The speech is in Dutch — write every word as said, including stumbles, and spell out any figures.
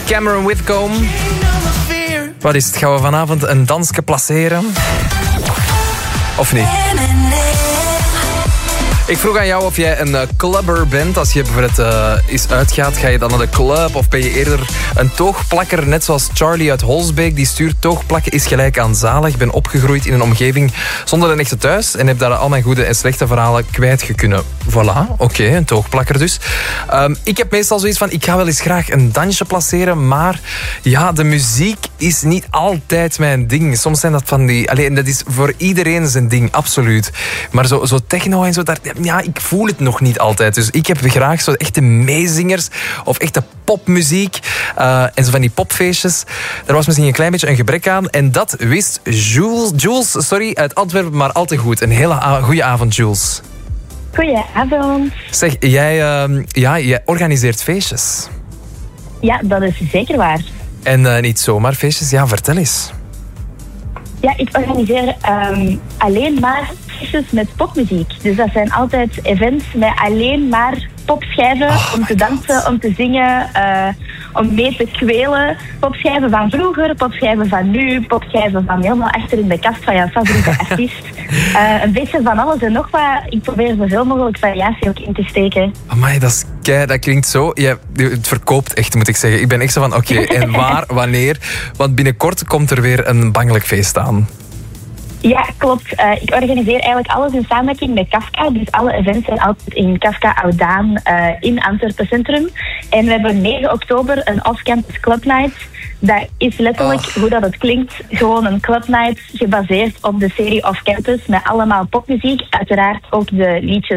Cameron Whitcomb. Wat is het? Gaan we vanavond een dansje placeren? Of niet? Ik vroeg aan jou of jij een uh, clubber bent. Als je bijvoorbeeld uh, eens uitgaat, ga je dan naar de club? Of ben je eerder een toogplakker, net zoals Charlie uit Holsbeek? Die stuurt toogplakken is gelijk aan zalig. Ik ben opgegroeid in een omgeving zonder een echte thuis en heb daar al mijn goede en slechte verhalen kwijtgekunnen. Voilà, oké, okay, een toogplakker dus. Um, ik heb meestal zoiets van, ik ga wel eens graag een dansje placeren, maar ja, de muziek is niet altijd mijn ding. Soms zijn dat van die... Alleen, dat is voor iedereen zijn ding, absoluut. Maar zo, zo techno en zo, daar... Ja, ik voel het nog niet altijd. Dus ik heb graag zo echte meezingers of echte popmuziek. Uh, en zo van die popfeestjes. Daar was misschien een klein beetje een gebrek aan. En dat wist Jules, Jules sorry, uit Antwerpen, maar al te goed. Een hele a- goede avond, Jules. Goedenavond. Zeg, jij, uh, ja, jij organiseert feestjes. Ja, dat is zeker waar. En uh, niet zomaar feestjes. Ja, vertel eens. Ja, ik organiseer um, alleen maar feestjes met popmuziek. Dus dat zijn altijd events met alleen maar popschijven oh om te dansen, God. om te zingen, uh, om mee te kwelen. Popschijven van vroeger, popschijven van nu, popschijven van helemaal achter in de kast van jouw favoriete artiest. Uh, een beetje van alles en nog wat. Ik probeer zoveel mogelijk variatie ook in te steken. Amai, dat is kei, dat klinkt zo... Ja, het verkoopt echt, moet ik zeggen. Ik ben echt zo van, oké, okay, en waar, wanneer? Want binnenkort komt er weer een bangelijk feest aan. Ja, klopt. Uh, ik organiseer eigenlijk alles in samenwerking met Kafka. Dus alle events zijn altijd in Kafka Oudaan uh, in Antwerpen Centrum. En we hebben negen oktober een off-campus clubnight. Dat is letterlijk, oh. hoe dat het klinkt, gewoon een clubnight gebaseerd op de serie Off Campus met allemaal popmuziek. Uiteraard ook de liedjes